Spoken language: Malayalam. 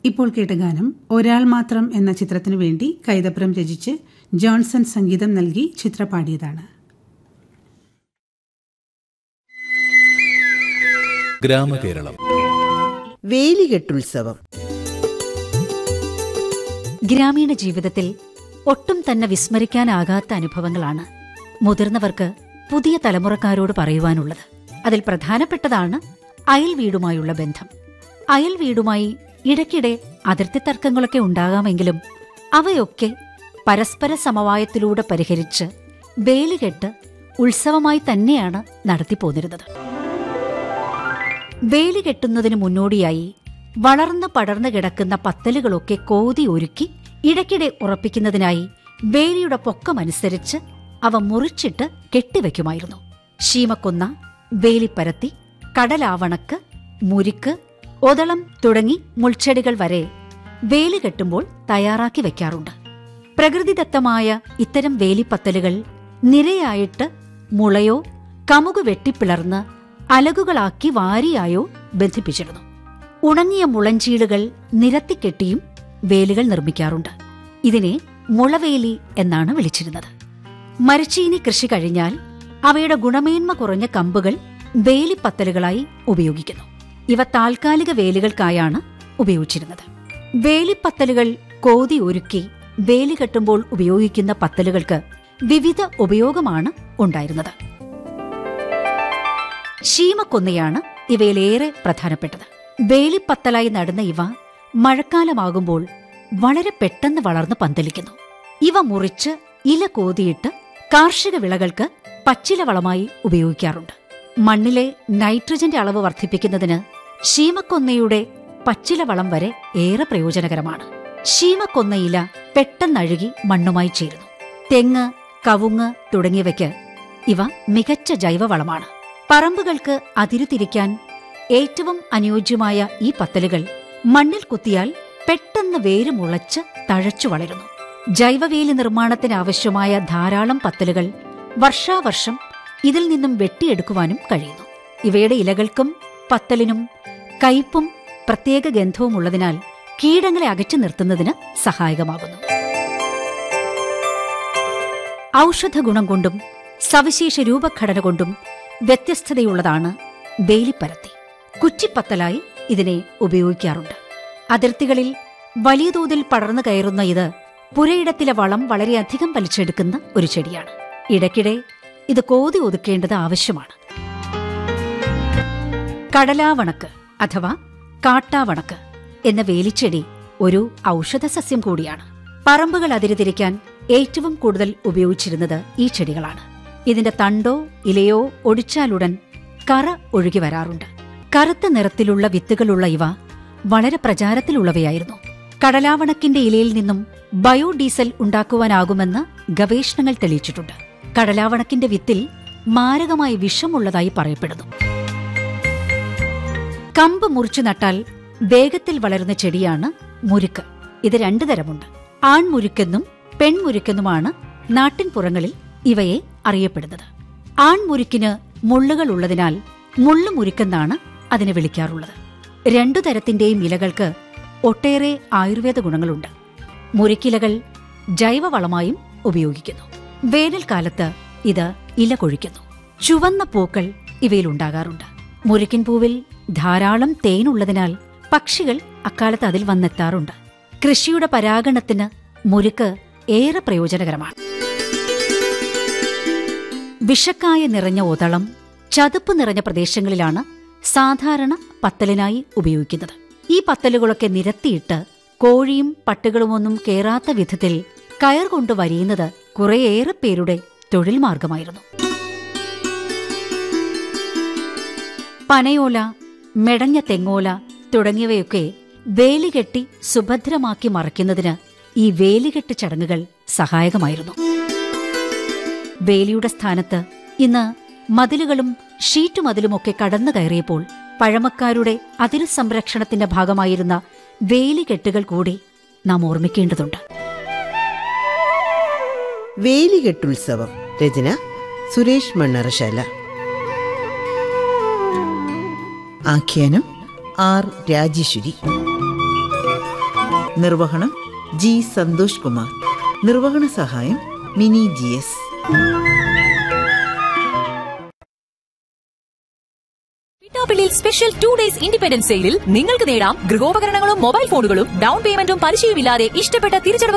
ഇപ്പോൾ കേട്ട ഗാനം ഒരാൾ മാത്രം എന്ന ചിത്രത്തിനു വേണ്ടി കൈതപ്രം രചിച്ച് ജോൺസൺ സംഗീതം നൽകി ചിത്ര പാടിയതാണ്. ഗ്രാമകേരളം വേലികെട്ടുത്സവം. ഗ്രാമീണ ജീവിതത്തിൽ ഒട്ടും തന്നെ വിസ്മരിക്കാനാകാത്ത അനുഭവങ്ങളാണ് മുതിർന്നവർക്ക് പുതിയ തലമുറക്കാരോട് പറയുവാനുള്ളത്. അതിൽ പ്രധാനപ്പെട്ടതാണ് അയൽ വീടുമായുള്ള ബന്ധം. അയൽ വീടുമായി ഇടയ്ക്കിടെ അതിർത്തി തർക്കങ്ങളൊക്കെ ഉണ്ടാകാമെങ്കിലും അവയൊക്കെ പരസ്പര സമവായത്തിലൂടെ പരിഹരിച്ച് വേലികെട്ട് ഉത്സവമായി തന്നെയാണ് നടത്തിപ്പോന്നിരുന്നത്. വേലികെട്ടുന്നതിന് മുന്നോടിയായി വളർന്നു പടർന്നു കിടക്കുന്ന പത്തലുകളൊക്കെ കോതി ഒരുക്കി ഇടയ്ക്കിടെ ഉറപ്പിക്കുന്നതിനായി വേലിയുടെ പൊക്കമനുസരിച്ച് അവ മുറിച്ചിട്ട് കെട്ടിവെക്കുമായിരുന്നു. ശീമക്കൊന്ന, വേലിപ്പരത്തി, കടലാവണക്ക്, മുരിക്ക്, ഒതളം തുടങ്ങി മുൾച്ചെടികൾ വരെ വേലി കെട്ടുമ്പോൾ തയ്യാറാക്കി വെക്കാറുണ്ട്. പ്രകൃതിദത്തമായ ഇത്തരം വേലിപ്പത്തലുകൾ നിരയായിട്ട് മുളയോ കമുക് വെട്ടിപ്പിളർന്ന് അലകുകളാക്കി വാരിയായോ ബന്ധിപ്പിച്ചിരുന്നു. ഉണങ്ങിയ മുളഞ്ചീളുകൾ നിരത്തിക്കെട്ടിയും വേലികൾ നിർമ്മിക്കാറുണ്ട്. ഇതിനെ മുളവേലി എന്നാണ് വിളിച്ചിരുന്നത്. മരച്ചീനി കൃഷി കഴിഞ്ഞാൽ അവയുടെ ഗുണമേന്മ കുറഞ്ഞ കമ്പുകൾ വേലിപ്പത്തലുകളായി ഉപയോഗിക്കുന്നു. ഇവ താൽക്കാലിക വേലികൾക്കായാണ് ഉപയോഗിച്ചിരുന്നത്. വേലിപ്പത്തലുകൾ കോതി ഒരുക്കി വേലി കെട്ടുമ്പോൾ ഉപയോഗിക്കുന്ന പത്തലുകൾക്ക് വിവിധ ഉപയോഗമാണ് ഉണ്ടായിരുന്നത്. ശീമക്കൊന്നയാണ് ഇവയിലേറെ പ്രധാനപ്പെട്ടത്. വേലിപ്പത്തലായി നടുന്ന ഇവ മഴക്കാലമാകുമ്പോൾ വളരെ പെട്ടെന്ന് വളർന്ന് പന്തലിക്കുന്നു. ഇവ മുറിച്ച് ഇല കോതിയിട്ട് കാർഷിക വിളകൾക്ക് പച്ചില വളമായി ഉപയോഗിക്കാറുണ്ട്. മണ്ണിലെ നൈട്രജന്റെ അളവ് വർദ്ധിപ്പിക്കുന്നതിന് ശീമക്കൊന്നയുടെ പച്ചില വളം വരെ ഏറെ പ്രയോജനകരമാണ്. ശീമക്കൊന്നയില പെട്ടെന്നഴുകി മണ്ണുമായി ചേരുന്നു. തെങ്ങ്, കവുങ്ങ് തുടങ്ങിയവയ്ക്ക് ഇവ മികച്ച ജൈവവളമാണ്. പറമ്പുകൾക്ക് അതിരുതിരിക്കാൻ ഏറ്റവും അനുയോജ്യമായ ഈ പത്തലുകൾ മണ്ണിൽ കുത്തിയാൽ പെട്ടെന്ന് വേര് മുളച്ച് തഴച്ചു വളരുന്നു. ജൈവവേലി നിർമ്മാണത്തിനാവശ്യമായ ധാരാളം പത്തലുകൾ വർഷാവർഷം ഇതിൽ നിന്നും വെട്ടിയെടുക്കുവാനും കഴിയുന്നു. ഇവയുടെ ഇലകൾക്കും പത്തലിനും കയ്പും പ്രത്യേക ഗന്ധവും ഉള്ളതിനാൽ കീടങ്ങളെ അകറ്റി നിർത്തുന്നതിന് സഹായകമാകുന്നു. ഔഷധ ഗുണം കൊണ്ടും സവിശേഷ രൂപഘടന കൊണ്ടും വ്യത്യസ്തതയുള്ളതാണ് വേലിപ്പരത്തി. കുറ്റിപ്പത്തലായി ഇതിനെ ഉപയോഗിക്കാറുണ്ട്. അതിർത്തികളിൽ വലിയ തോതിൽ പടർന്നു കയറുന്ന ഇത് പുരയിടത്തിലെ വളം വളരെയധികം വലിച്ചെടുക്കുന്ന ഒരു ചെടിയാണ്. ഇടയ്ക്കിടെ ഇത് കോതി ഒതുക്കേണ്ടത് ആവശ്യമാണ്. കടലാവണക്ക് അഥവാ കാട്ടാവണക്ക് എന്ന വേലിച്ചെടി ഒരു ഔഷധസസ്യം കൂടിയാണ്. പറമ്പുകൾ അതിരുതിരിക്കാൻ ഏറ്റവും കൂടുതൽ ഉപയോഗിച്ചിരുന്നത് ഈ ചെടികളാണ്. ഇതിന്റെ തണ്ടോ ഇലയോ ഒടിച്ചാലുടൻ കറ ഒഴുകി വരാറുണ്ട്. കറുത്ത നിറത്തിലുള്ള വിത്തുകളുള്ള ഇവ വളരെ പ്രചാരത്തിലുള്ളവയായിരുന്നു. കടലാവണക്കിന്റെ ഇലയിൽ നിന്നും ബയോഡീസൽ ഉണ്ടാക്കുവാനാകുമെന്ന് ഗവേഷണങ്ങൾ തെളിയിച്ചിട്ടുണ്ട്. കടലാവണക്കിന്റെ വിത്തിൽ മാരകമായ വിഷമുള്ളതായി പറയപ്പെടുന്നു. കമ്പ് മുറിച്ചു നട്ടാൽ വേഗത്തിൽ വളരുന്ന ചെടിയാണ് മുരുക്ക്. ഇത് രണ്ടു തരമുണ്ട്. ആൺമുരുക്കെന്നും പെൺമുരുക്കെന്നുമാണ് നാട്ടിൻപുറങ്ങളിൽ ഇവയെ അറിയപ്പെടുന്നത്. ആൺമുരുക്കിന് മുള്ളുകൾ ഉള്ളതിനാൽ മുള്ളുമുരുക്കെന്നാണ് അതിനെ വിളിക്കാറുള്ളത്. രണ്ടു തരത്തിന്റെയും ഇലകൾക്ക് ഒട്ടേറെ ആയുർവേദ ഗുണങ്ങളുണ്ട്. മുരുക്കിലകൾ ജൈവവളമായും ഉപയോഗിക്കുന്നു. വേനൽക്കാലത്ത് ഇത് ഇല കൊഴിക്കുന്നു. ചുവന്ന പൂക്കൾ ഇവയിലുണ്ടാകാറുണ്ട്. മുരുക്കിൻ പൂവിൽ ധാരാളം തേനുള്ളതിനാൽ പക്ഷികൾ അക്കാലത്ത് അതിൽ വന്നെത്താറുണ്ട്. കൃഷിയുടെ പരാഗണത്തിന് മുരുക്ക് ഏറെ പ്രയോജനകരമാണ്. വിഷക്കായ നിറഞ്ഞ ഒതളം, ചതുപ്പ് നിറഞ്ഞ പ്രദേശങ്ങളിലാണ് സാധാരണ പത്തലിനായി ഉപയോഗിക്കുന്നത്. ഈ പത്തലുകളൊക്കെ നിരത്തിയിട്ട് കോഴിയും പട്ടികളുമൊന്നും കേറാത്ത വിധത്തിൽ കയർ കൊണ്ട് വരിയുന്നത് കുറേയേറെ പേരുടെ തൊഴിൽ മാർഗമായിരുന്നു. പനയോല, മെടഞ്ഞ തെങ്ങോല തുടങ്ങിയവയൊക്കെ വേലികെട്ടി സുഭദ്രമാക്കി മറയ്ക്കുന്നതിന് ഈ വേലികെട്ട് ചടങ്ങുകൾ സഹായകമായിരുന്നു. വേലിയുടെ സ്ഥാനത്ത് ഇന്ന് മതിലുകളും ഷീറ്റുമതിലുമൊക്കെ കടന്നു കയറിയപ്പോൾ പഴമക്കാരുടെ അതിരു സംരക്ഷണത്തിന്റെ ഭാഗമായിരുന്ന വേലികെട്ടുകൾ കൂടി നാം ഓർമ്മിക്കേണ്ടതുണ്ട്. വേലികെട്ടുത്സവം. രചന സുരേഷ് മണ്ണറശാല. ആഖ്യാനം ആർ രാജേശ്വരി. നിർവഹണം ജി സന്തോഷ് കുമാർ. നിർവഹണ സഹായം mini GS. പിട്ടാപ്പിള്ളിയിൽ special 2 days independence സെയിലിൽ നിങ്ങൾക്ക് നേടാം ഗൃഹോപകരണങ്ങളും മൊബൈൽ ഫോണുകളും ഡൗൺ പേയ്മെന്റും പലിശയുമില്ലാതെ ഇഷ്ടപ്പെട്ട തിരിച്ചടവ്